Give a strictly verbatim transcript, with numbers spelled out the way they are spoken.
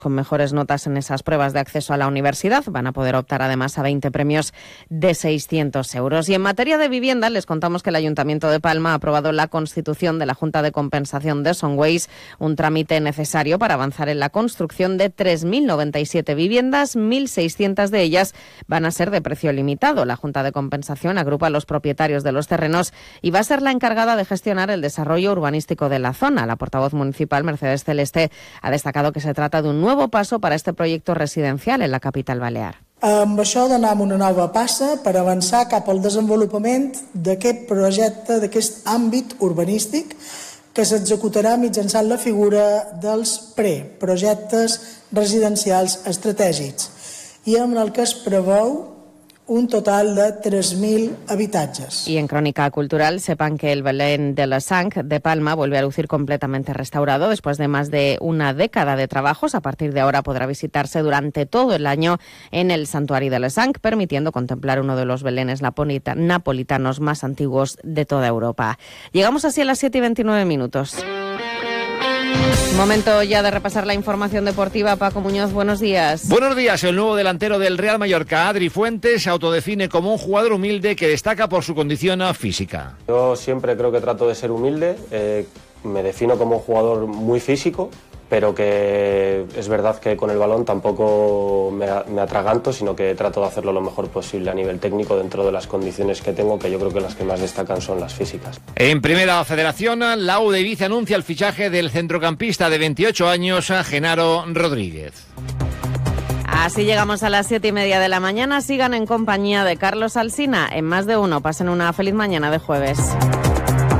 con mejores notas en esas pruebas de acceso a la universidad. Van a poder optar además a veinte premios de seiscientos euros. Y en materia de vivienda, les contamos que el Ayuntamiento de Palma ha aprobado la constitución de la Junta de Compensación de Sonways, un trámite necesario para avanzar en la construcción de tres mil noventa y siete viviendas, mil seiscientas de ellas van a ser de precio limitado. La Junta de Compensación agrupa a los propietarios de los terrenos y va a ser la encargada de gestionar el desarrollo urbanístico de la zona. La portavoz municipal, Mercedes Celeste, ha destacado que se trata de un nuevo paso para este proyecto residencial en la capital balear. Amb això donem una nova passa per avançar cap al desenvolupament d'aquest projecte, d'aquest àmbit urbanístic que s'executarà mitjançant la figura dels preprojectes residencials estratègics i amb el que es preveu un total de tres mil habitatges. Y en Crónica Cultural sepan que el Belén de la Sang de Palma vuelve a lucir completamente restaurado después de más de una década de trabajos. A partir de ahora podrá visitarse durante todo el año en el Santuario de la Sang, permitiendo contemplar uno de los belenes napolitanos más antiguos de toda Europa. Llegamos así a las siete y veintinueve minutos. Momento ya de repasar la información deportiva. Paco Muñoz, buenos días. Buenos días. El nuevo delantero del Real Mallorca, Adri Fuentes, se autodefine como un jugador humilde que destaca por su condición física. Yo siempre creo que trato de ser humilde. Eh, me defino como un jugador muy físico, pero que es verdad que con el balón tampoco me, me atraganto, sino que trato de hacerlo lo mejor posible a nivel técnico dentro de las condiciones que tengo, que yo creo que las que más destacan son las físicas. En Primera Federación, la U de Ibiza anuncia el fichaje del centrocampista de veintiocho años, Genaro Rodríguez. Así llegamos a las siete y media de la mañana. Sigan en compañía de Carlos Alsina en Más de Uno. Pasen una feliz mañana de jueves.